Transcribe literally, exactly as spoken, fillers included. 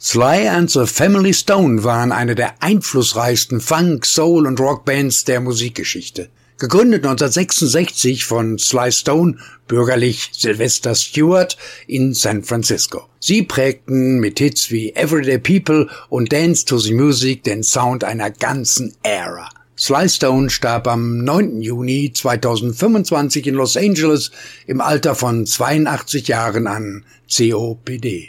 Sly and the Family Stone waren eine der einflussreichsten Funk-, Soul- und Rockbands der Musikgeschichte. Gegründet neunzehnhundertsechsundsechzig von Sly Stone, bürgerlich Sylvester Stewart, in San Francisco. Sie prägten mit Hits wie Everyday People und Dance to the Music den Sound einer ganzen Ära. Sly Stone starb am neunten Juni zweitausendfünfundzwanzig in Los Angeles im Alter von zweiundachtzig Jahren an C O P D.